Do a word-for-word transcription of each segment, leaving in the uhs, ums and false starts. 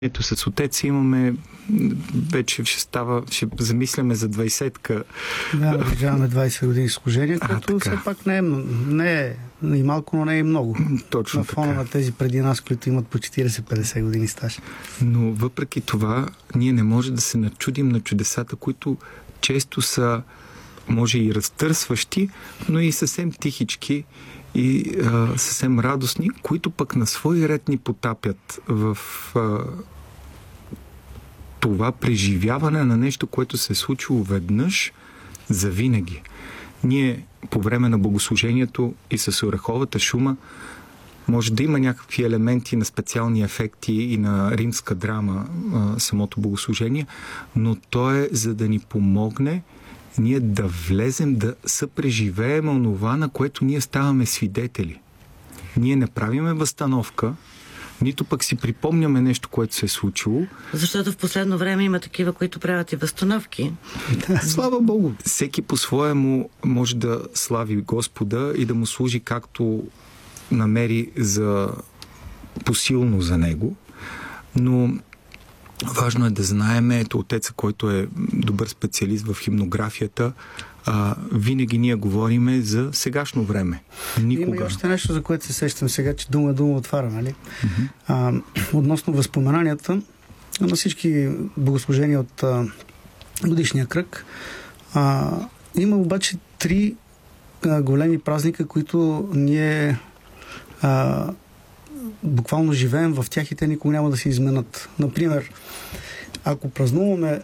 Ето с отеца имаме, вече ще става, ще замисляме за двайсетка. Да, наближаваме двайсет години служение, което все пак не е, не е и малко, но не е много. Точно на фона така. На тези преди нас, които имат по четирийсет-петдесет години стаж. Но въпреки това, ние не може да се начудим на чудесата, които често са, може и разтърсващи, но и съвсем тихички и а, съвсем радостни, които пък на свой ред ни потапят в а, това преживяване на нещо, което се е случило веднъж завинаги. Ние по време на богослужението и с ореховата шума може да има някакви елементи на специални ефекти и на римска драма а, самото богослужение, но то е за да ни помогне ние да влезем, да съпреживеем онова, на което ние ставаме свидетели. Ние не правиме възстановка, нито пък си припомняме нещо, което се е случило. Защото в последно време има такива, които правят и възстановки. Слава Богу! Всеки по-своему може да слави Господа и да му служи както намери за посилно за него, но важно е да знаем, ето отеца, който е добър специалист в химнографията, а, винаги ние говориме за сегашно време. Никога. Има и още нещо, за което се сещам сега, че дума дума отваря, нали? Mm-hmm. А, относно възпоменанията на всички богослужения от а, годишния кръг, а, има обаче три а, големи празника, които ние а, буквално живеем в тях и те никога няма да се изменят. Например, ако празнуваме,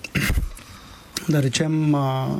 да речем, а,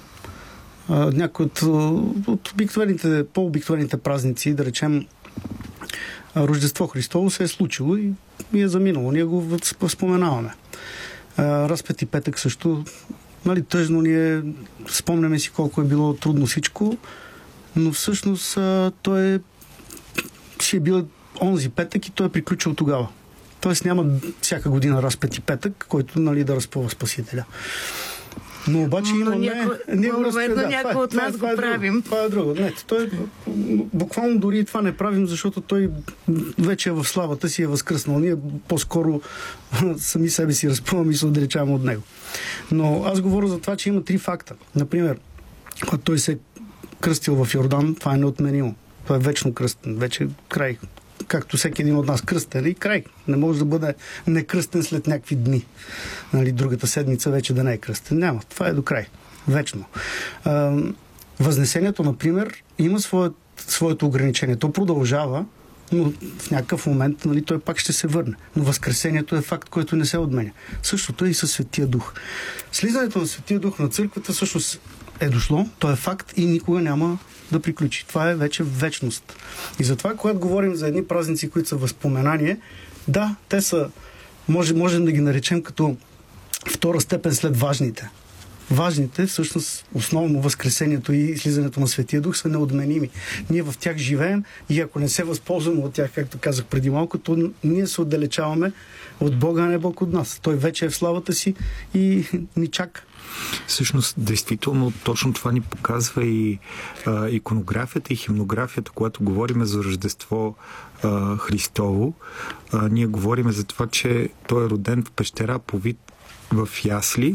а, някои от, от обикновените, по-обикновените празници, да речем, а, Рождество Христово се е случило и, и е заминало. Ние го споменаваме. А, Разпети петък също, нали, тъжно ние спомняме си колко е било трудно всичко, но всъщност а, той е си е бил онзи петък и той е приключил тогава. Тоест няма всяка година Разпети петък, който, нали, да разпъва Спасителя. Но обаче но имаме... Няко... Ние го разпе... да, някой от нас това, го това правим. Е това е друго. Не, той, буквално дори и това не правим, защото той вече е в славата си, е възкръснал. Ние по-скоро сами себе си разпъваме и се отдалечаваме от него. Но аз говоря за това, че има три факта. Например, когато той се е кръстил в Йордан, това е неотменимо. Това е вечно кръстен, вече край. Както всеки един от нас кръстен и край. Не може да бъде некръстен след някакви дни. Нали, другата седмица вече да не е кръстен. Няма. Това е до край. Вечно. А, Възнесението, например, има своят, своето ограничение. То продължава, но в някакъв момент, нали, той пак ще се върне. Но Възкресението е факт, който не се отменя. Същото е и със Светия Дух. Слизането на Светия Дух на църквата всъщност е дошло, то е факт и никога няма да приключи. Това е вече вечност. И затова, когато говорим за едни празници, които са възпоменание, да, те са, може, можем да ги наречем като втора степен след важните. Важните, всъщност, основно Възкресението и слизането на Светия Дух са неотменими. Ние в тях живеем и ако не се възползваме от тях, както казах преди малко, то ние се отдалечаваме от Бога, а не Бог от нас. Той вече е в славата си и ни чака. Всъщност, действително, точно това ни показва и а, иконографията и химнографията, когато говорим за Рождество а, Христово. А, ние говорим за това, че той е роден в пещера, повит в ясли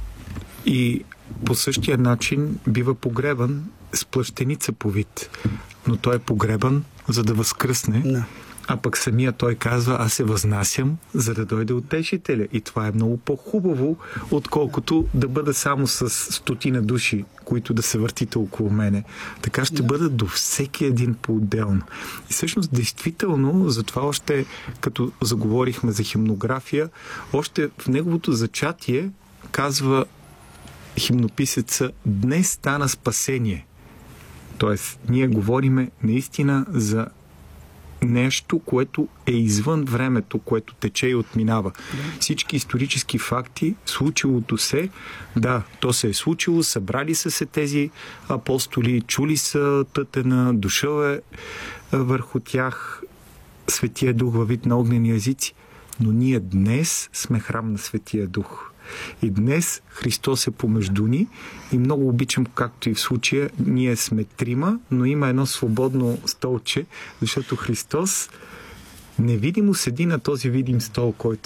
и по същия начин бива погребан с плащеница повит. Но той е погребан, за да възкръсне. No. А пък самия той казва, аз се възнасям, за да дойде утешителя. И това е много по-хубаво, отколкото да бъда само с стотина души, които да се въртите около мене. Така ще бъда до всеки един по-отделно. И всъщност, действително, затова още, като заговорихме за химнография, още в неговото зачатие казва химнописеца, днес стана спасение. Тоест, ние говориме наистина за нещо, което е извън времето, което тече и отминава. Да. Всички исторически факти, случилото се, да, то се е случило, събрали са се тези апостоли, чули са тътена, дошъл е върху тях Светия Дух във вид на огнени езици, но ние днес сме храм на Светия Дух. И днес Христос е помежду ни и много обичам, както и в случая, ние сме трима, но има едно свободно столче, защото Христос невидимо седи на този видим стол, който